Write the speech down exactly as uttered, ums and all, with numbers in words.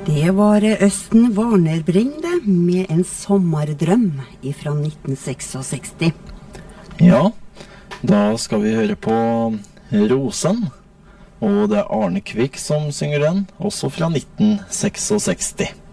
Det var Østen Warner-Brinde med en sommerdrøm fra nitten sekstiseks. Ja, da skal vi høre på Rosen, og det er Arne Kvikk som synger den, også fra nitten sekstiseks.